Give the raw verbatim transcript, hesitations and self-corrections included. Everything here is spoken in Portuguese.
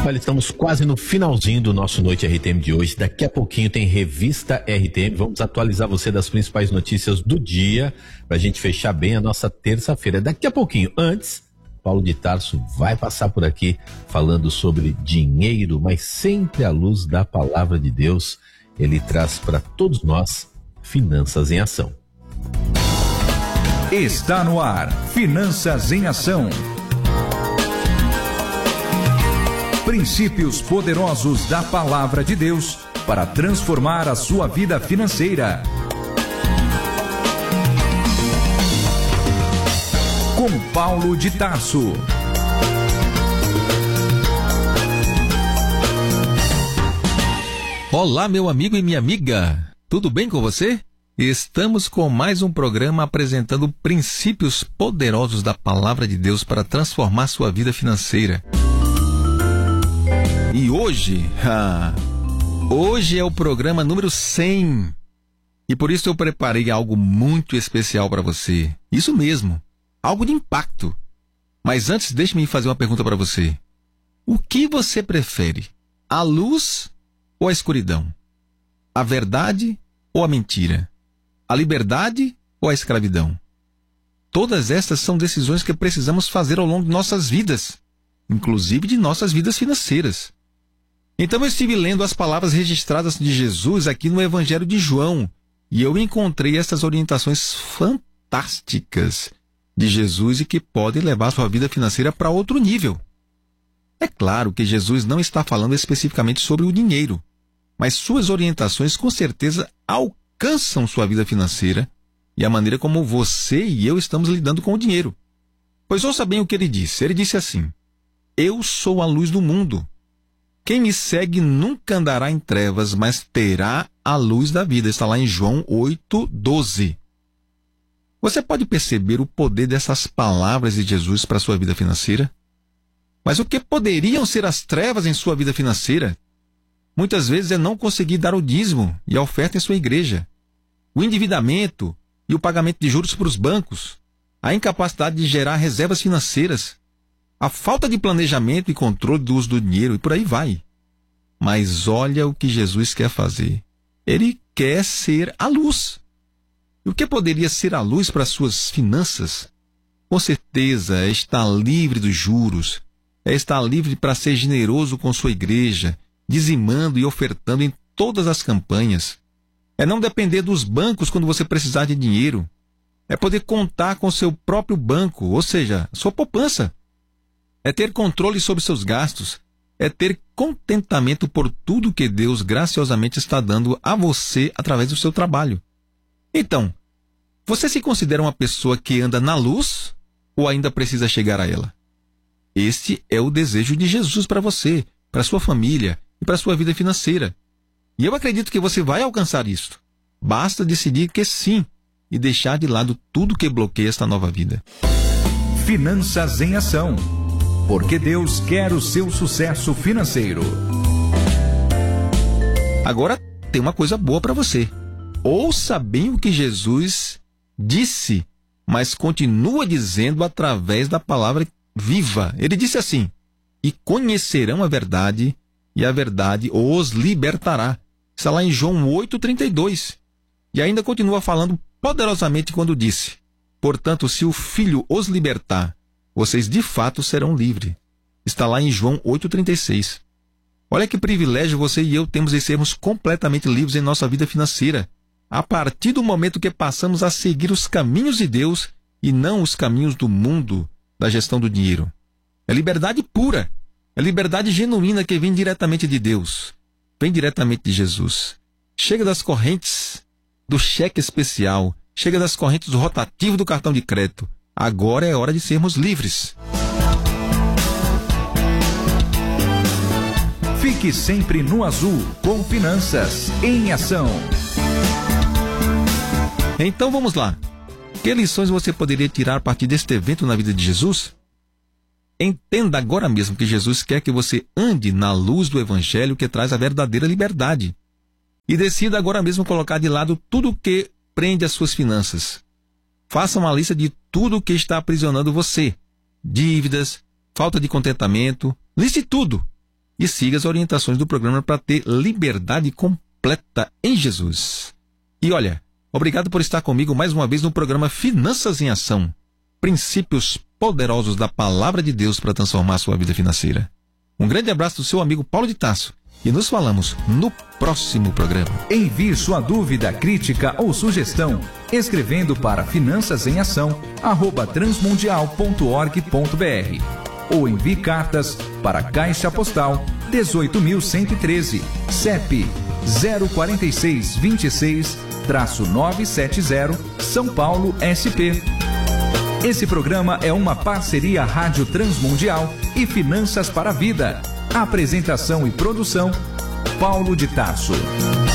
Olha, estamos quase no finalzinho do nosso Noite R T M de hoje. Daqui a pouquinho tem Revista R T M. Vamos atualizar você das principais notícias do dia para a gente fechar bem a nossa terça-feira. Daqui a pouquinho, antes, Paulo de Tarso vai passar por aqui falando sobre dinheiro, mas sempre à luz da palavra de Deus. Ele traz para todos nós Finanças em Ação. Está no ar, Finanças em Ação. Princípios poderosos da Palavra de Deus para transformar a sua vida financeira. Com Paulo de Tarso. Olá, meu amigo e minha amiga. Tudo bem com você? Estamos com mais um programa apresentando princípios poderosos da Palavra de Deus para transformar sua vida financeira. E hoje, ah, hoje é o programa número cem. E por isso eu preparei algo muito especial para você. Isso mesmo, algo de impacto. Mas antes, deixe-me fazer uma pergunta para você. O que você prefere? A luz ou a escuridão? A verdade ou a mentira? A liberdade ou a escravidão? Todas estas são decisões que precisamos fazer ao longo de nossas vidas, inclusive de nossas vidas financeiras. Então eu estive lendo as palavras registradas de Jesus aqui no Evangelho de João, e eu encontrei essas orientações fantásticas de Jesus e que podem levar sua vida financeira para outro nível. É claro que Jesus não está falando especificamente sobre o dinheiro, mas suas orientações com certeza alcançam sua vida financeira e a maneira como você e eu estamos lidando com o dinheiro. Pois ouça bem o que ele disse. Ele disse assim: eu sou a luz do mundo. Quem me segue nunca andará em trevas, mas terá a luz da vida. Está lá em João oito, doze. Você pode perceber o poder dessas palavras de Jesus para a sua vida financeira? Mas o que poderiam ser as trevas em sua vida financeira? Muitas vezes é não conseguir dar o dízimo e a oferta em sua igreja, o endividamento e o pagamento de juros para os bancos, a incapacidade de gerar reservas financeiras, a falta de planejamento e controle do uso do dinheiro, e por aí vai. Mas olha o que Jesus quer fazer. Ele quer ser a luz. E o que poderia ser a luz para as suas finanças? Com certeza é estar livre dos juros, é estar livre para ser generoso com sua igreja, dizimando e ofertando em todas as campanhas. É não depender dos bancos quando você precisar de dinheiro. É poder contar com seu próprio banco, ou seja, sua poupança. É ter controle sobre seus gastos. É ter contentamento por tudo que Deus graciosamente está dando a você através do seu trabalho. Então, você se considera uma pessoa que anda na luz ou ainda precisa chegar a ela? Este é o desejo de Jesus para você, para sua família e para sua vida financeira. E eu acredito que você vai alcançar isto. Basta decidir que sim e deixar de lado tudo que bloqueia esta nova vida. Finanças em Ação. Porque Deus quer o seu sucesso financeiro. Agora tem uma coisa boa para você. Ouça bem o que Jesus disse, mas continua dizendo através da palavra viva. Ele disse assim: e conhecerão a verdade, e a verdade os libertará. Está lá em João oito, trinta e dois. E ainda continua falando poderosamente quando disse: portanto, se o Filho os libertar, vocês de fato serão livres. Está lá em João oito, trinta e seis. Olha que privilégio você e eu temos de sermos completamente livres em nossa vida financeira, a partir do momento que passamos a seguir os caminhos de Deus e não os caminhos do mundo da gestão do dinheiro. É liberdade pura, é liberdade genuína que vem diretamente de Deus, vem diretamente de Jesus. Chega das correntes do cheque especial, chega das correntes do rotativo do cartão de crédito. Agora é hora de sermos livres. Fique sempre no azul com Finanças em Ação. Então vamos lá. Que lições você poderia tirar a partir deste evento na vida de Jesus? Entenda agora mesmo que Jesus quer que você ande na luz do Evangelho que traz a verdadeira liberdade. E decida agora mesmo colocar de lado tudo o que prende as suas finanças. Faça uma lista de tudo o que está aprisionando você. Dívidas, falta de contentamento, liste tudo. e siga as orientações do programa para ter liberdade completa em Jesus. E olha, obrigado por estar comigo mais uma vez no programa Finanças em Ação. Princípios poderosos da Palavra de Deus para transformar a sua vida financeira. Um grande abraço do seu amigo Paulo de Tarso. E nos falamos no próximo programa. Envie sua dúvida, crítica ou sugestão escrevendo para finanças em ação arroba transmundial ponto org ponto br ou envie cartas para Caixa Postal dezoito mil cento e treze, C E P zero quatro seis dois seis nove sete zero, São Paulo, S P. Esse programa é uma parceria Rádio Transmundial e Finanças para a Vida. Apresentação e produção, Paulo de Tarso.